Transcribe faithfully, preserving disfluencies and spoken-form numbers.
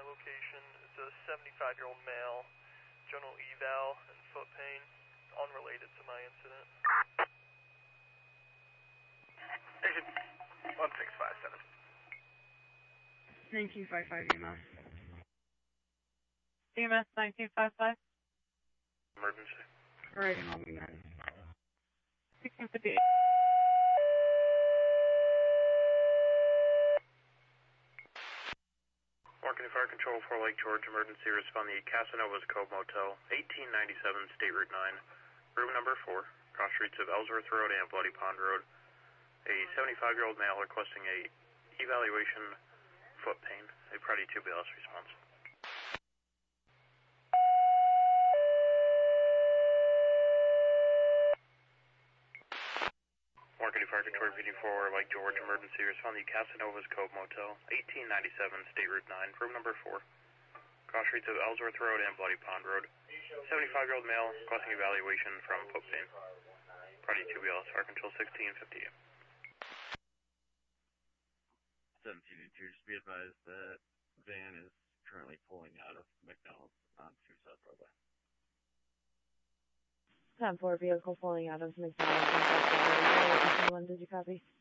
location. It's a seventy-five-year-old male, general eval and foot pain, unrelated to my incident. Station one six five seven. nineteen fifty-five E M S. E M S nineteen fifty-five. Emergency. Right, I'll be mad. sixteen fifty-eight. Warren County Fire Control for Lake George, emergency respond the Casanova's Cove Motel, eighteen ninety-seven State Route nine, room number four, cross streets of Ellsworth Road and Bloody Pond Road. A seventy-five-year-old male requesting a evaluation foot pain, a Party two B L S response. Warren County Fire Control repeating for Lake George, emergency respond the Casanova's Cove Motel, eighteen ninety-seven State Route nine, room number four, cross streets of Ellsworth Road and Bloody Pond Road. seventy-five-year-old male requesting evaluation from foot pain. Party two B L S, Fire Control sixteen fifty-eight. seventeen two, just be advised that van is currently pulling out of McDonald's on two South Broadway. ten four vehicle pulling out of McDonald's. Did you copy?